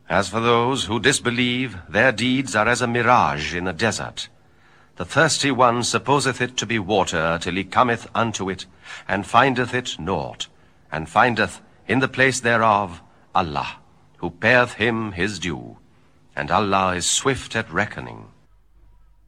As for those who disbelieve, their deeds are as a mirage in the desert. The thirsty one supposeth it to be water, till he cometh unto it, and findeth it naught, and findeth in the place thereof Allah, who payeth him his due, and Allah is swift at reckoning.